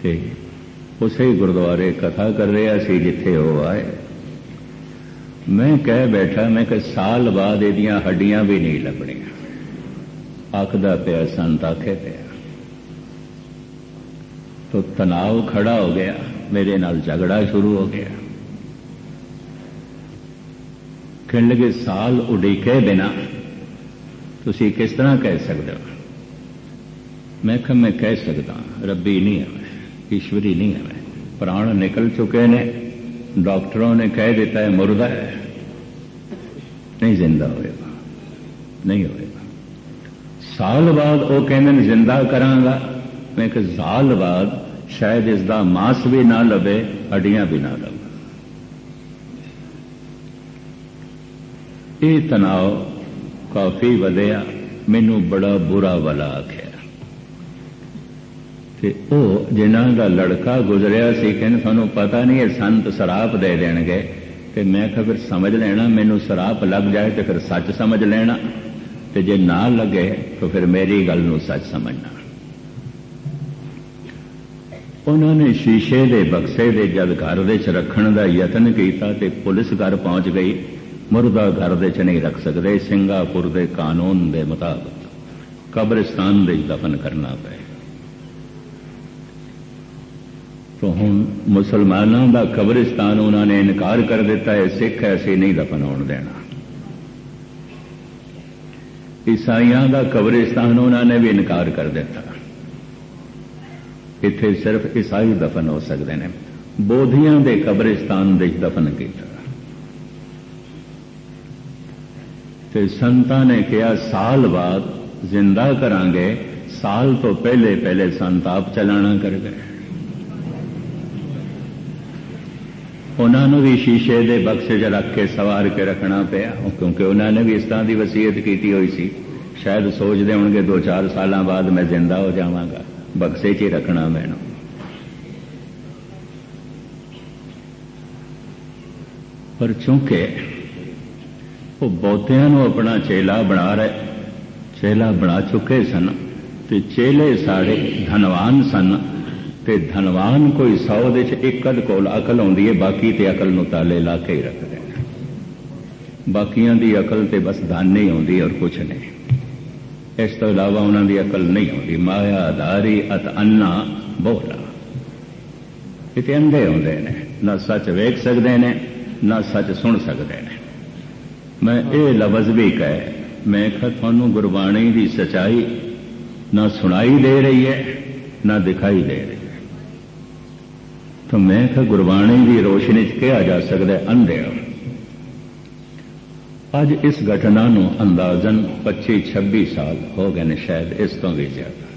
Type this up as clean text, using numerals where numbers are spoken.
ते उसे गुरुद्वारे कथा कर रहा सी जिथे वो आए। मैं कह बैठा, मैं कि साल बाद इहदियां हड्डियां भी नहीं लभणियां। आखदा पिया संत आखे पिया। तो तनाव खड़ा हो गया, मेरे नाल झगड़ा शुरू हो गया। कहने लगे साल उड़ीके बिना तुसी किस तरह कह सकते हो? मैं कहा मैं कह सकता, रब्बी नहीं है मैं, ईश्वरी नहीं है मैं। प्राण निकल चुके ने, डॉक्टरों ने कह दिता है मुर्दा है, नहीं जिंदा होएगा, नहीं होएगा। साल बाद वो कहने जिंदा करांगा। मैं कि साल बाद शायद इसका मांस भी ना लभे, हड्डियां भी ना लभे। ये तनाव काफी वधिया, मैनू बड़ा बुरा वाला आख्या। ते ओ जिन्हां दा लड़का गुजरिया सी, कहने थानू पता नहीं है संत सराप दे देणगे। ते मैं कहा फिर समझ लेना, मैनू सराप लग जाए तो फिर सच समझ लेना, ते जे ना लगे तो फिर मेरी गल नू सच समझना। उन्होंने शीशे दे बक्से दे जद घर दे च रखण दा यतन कीता ते पुलिस घर पहुंच गई। मुर्दा घर दे च नहीं रख सकते, सिंगापुर दे कानून दे मुताबिक कब्रिस्तान दे दफन करना पे। तो हुण मुसलमानों का कब्रिस्तान उन्होंने इनकार कर दिता है, सिख ऐसे नहीं दफन होने देना। ईसाइयों का कब्रिस्तान उन्होंने भी इनकार कर दिता, इत्थे सिर्फ ईसाई दफन हो सकते हैं। बोधियां दे कब्रिस्तान दे दफन किया। ते संतां ने कहा साल बाद जिंदा करांगे। साल तो पहले पहले संत आप चलाना कर गए। उन्होंने भी शीशे दे बक्से च रख के सवार के रखना पिया, क्योंकि उन्होंने भी इस तरह की वसीयत की हुई सी। शायद सोचते होंगे 2-4 साल बाद मैं जिंदा हो जावांगा, बक्से च ही रखना मैनू। पर चूंकि वो बहुतियां अपना चेला बना रहे, चेला बना चुके सन, ते चेले साढ़े धनवान सन, ते धनवान कोई 100 दे च एक अध कोल अकल आउंदी है, बाकी ते अकल नूं ताले ला के ही रखदे ने। बाकियां दी अकल ते बस धन ही आउंदी और कुछ नहीं, इस तो इलावा उन्हां दी अकल नहीं आउंदी। माया धारी अत अन्ना बोला, इत्थे अंधे आउंदे ने, ना सच वेख सकदे ने ना सच सुन सकदे ने। मैं ये लफ्ज भी कहे, मैं कहा थानू गुरबाणी की सच्चाई ना सुनाई दे रही है ना दिखाई दे रही है, तो मैं कहा गुरबाणी की रोशनी च कहा जा सकता है अंधे हो। अज इस घटना नूं अंदाजन 25-26 साल हो गए ने, शायद इस तो भी ज्यादा।